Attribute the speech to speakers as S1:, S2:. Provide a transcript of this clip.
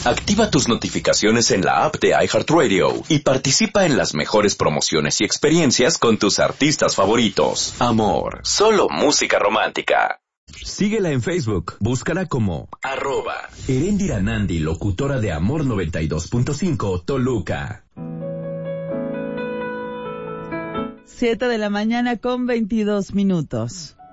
S1: Activa tus notificaciones en la app de iHeartRadio y participa en las mejores promociones y experiencias con tus artistas favoritos. Amor, solo música romántica.
S2: Síguela en Facebook, búscala como @Erendira Nandi, locutora de Amor 92.5 Toluca.
S3: 7 de la mañana con 22 minutos.